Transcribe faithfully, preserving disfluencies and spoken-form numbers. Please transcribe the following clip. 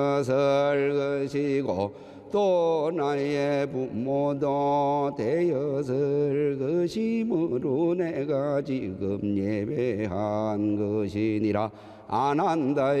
것을 것이고 또 나의 부모도 되었을 것이므로 내가 지금 예배한 것이니라. 안 한다.